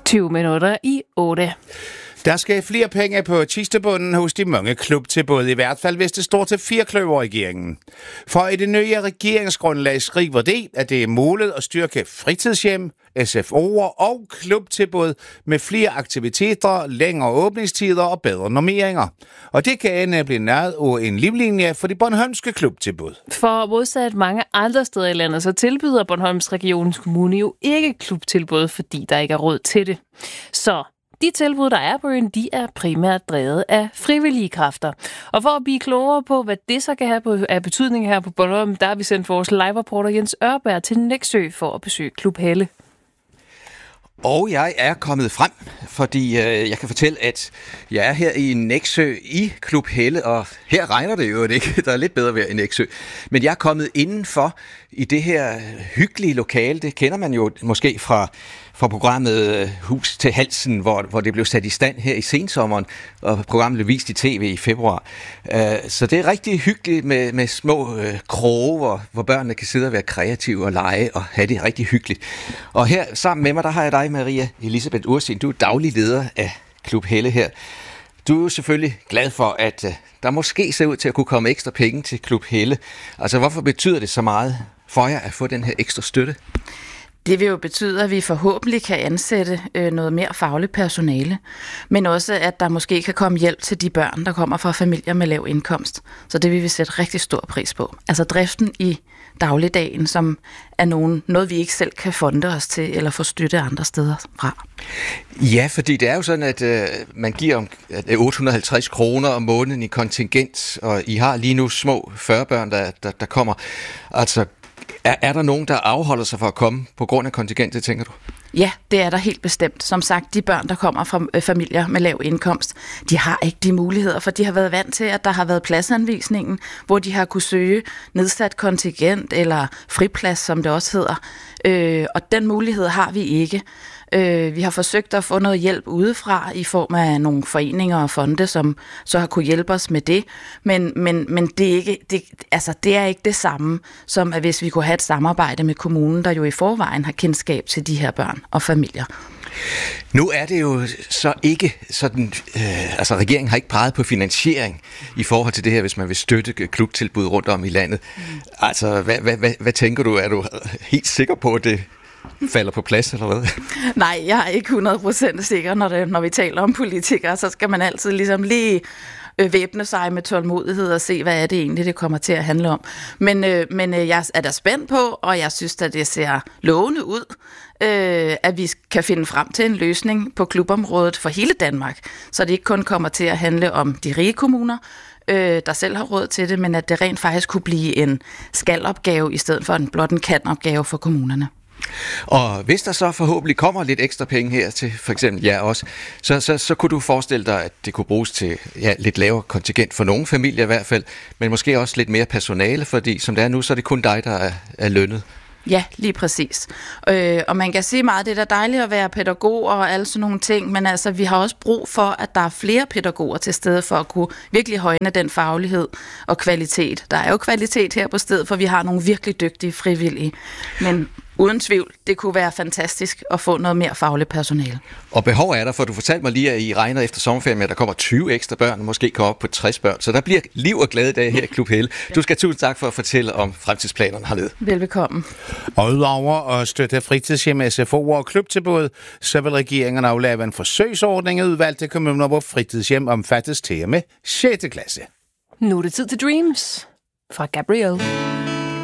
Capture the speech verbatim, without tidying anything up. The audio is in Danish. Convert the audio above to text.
tyve minutter i otte. Der skal flere penge på kistebunden hos de mange klubtilbud, i hvert fald hvis det står til firekløverregeringen. For i det nye regeringsgrundlag skriver det, at det er målet at styrke fritidshjem, S F O'er og klubtilbud med flere aktiviteter, længere åbningstider og bedre normeringer. Og det kan nemlig nærmest over en livlinje for de bornholmske klubtilbud. For modsat mange andre steder i landet, så tilbyder Bornholms Regionens Kommune jo ikke klubtilbud, fordi der ikke er råd til det. Så de tilbud, der er på øen, de er primært drevet af frivillige kræfter. Og for at blive klogere på, hvad det så kan have på, af betydning her på Bornholm, der har vi sendt vores live-reporter Jens Ørberg til Nexø for at besøge Klub Helle. Og jeg er kommet frem, fordi øh, jeg kan fortælle, at jeg er her i Nexø i Klub Helle, og her regner det jo ikke. Der er lidt bedre vejr i Nexø. Men jeg er kommet indenfor i det her hyggelige lokale. Det kender man jo måske fra, fra programmet Hus til Halsen, hvor, hvor det blev sat i stand her i sensommeren, og programmet blev vist i tv i februar. Uh, så det er rigtig hyggeligt med, med små uh, kroge, hvor, hvor børnene kan sidde og være kreative og lege og have det rigtig hyggeligt. Og her sammen med mig, der har jeg dig, Maria Elisabeth Ursin. Du er daglig leder af Klub Helle her. Du er jo selvfølgelig glad for, at uh, der måske ser ud til at kunne komme ekstra penge til Klub Helle. Altså, hvorfor betyder det så meget for jer at få den her ekstra støtte? Det vil jo betyde, at vi forhåbentlig kan ansætte øh, noget mere fagligt personale, men også, at der måske kan komme hjælp til de børn, der kommer fra familier med lav indkomst. Så det vil vi sætte rigtig stor pris på. Altså driften i dagligdagen, som er nogen, noget, vi ikke selv kan fonde os til eller få støtte andre steder fra. Ja, fordi det er jo sådan, at øh, man giver om otte hundrede og halvtreds kroner om måneden i kontingent, og I har lige nu små fyrre børn, der, der, der kommer. Altså, Er, er der nogen, der afholder sig for at komme på grund af kontingentet, tænker du? Ja, det er der helt bestemt. Som sagt, de børn, der kommer fra øh, familier med lav indkomst, de har ikke de muligheder, for de har været vant til, at der har været pladsanvisningen, hvor de har kunne søge nedsat kontingent eller friplads, som det også hedder. Øh, og den mulighed har vi ikke. Øh, vi har forsøgt at få noget hjælp udefra i form af nogle foreninger og fonde, som så har kunne hjælpe os med det. Men, men, men det, er ikke, det, altså, det er ikke det samme, som at hvis vi kunne have et samarbejde med kommunen, der jo i forvejen har kendskab til de her børn og familier. Nu er det jo så ikke sådan, øh, altså regeringen har ikke peget på finansiering i forhold til det her, hvis man vil støtte klubtilbud rundt om i landet. Mm. Altså, hvad, hvad, hvad, hvad tænker du? Er du helt sikker på, at det falder på plads, eller hvad? Nej, jeg er ikke hundrede procent sikker, når, det, når vi taler om politikere, så skal man altid ligesom lige øh, væbne sig med tålmodighed og se, hvad er det egentlig, det kommer til at handle om. Men, øh, men øh, jeg er da spændt på, og jeg synes, at det ser lovende ud, øh, at vi kan finde frem til en løsning på klubområdet for hele Danmark, så det ikke kun kommer til at handle om de rige kommuner, øh, der selv har råd til det, men at det rent faktisk kunne blive en skal-opgave, i stedet for en blot en kan-opgave for kommunerne. Og hvis der så forhåbentlig kommer lidt ekstra penge her til for eksempel jer også, så, så, så kunne du forestille dig, at det kunne bruges til ja, lidt lavere kontingent for nogle familier i hvert fald, men måske også lidt mere personale, fordi som det er nu, så er det kun dig, der er, er lønnet. Ja, lige præcis. Øh, og man kan sige meget, det er da dejligt at være pædagog og alle sådan nogle ting, men altså, vi har også brug for, at der er flere pædagoger til stede for at kunne virkelig højne den faglighed og kvalitet. Der er jo kvalitet her på stedet, for vi har nogle virkelig dygtige frivillige, men uden tvivl, det kunne være fantastisk at få noget mere fagligt personale. Og behov er der, for du fortalte mig lige, at I regner efter sommerferien med, at der kommer tyve ekstra børn, og måske kommer op på tres børn. Så der bliver liv og glade dage her i Klub Helle. Du skal tusind tak for at fortælle om fremtidsplanerne hernede. Velbekomme. Og udover at støtte fritidshjem, S F O'er og klubtilbud, så vil regeringen aflave en forsøgsordning i udvalgte kommuner, hvor fritidshjem omfattes til med sjette klasse. Nu er det tid til Dreams fra Gabrielle.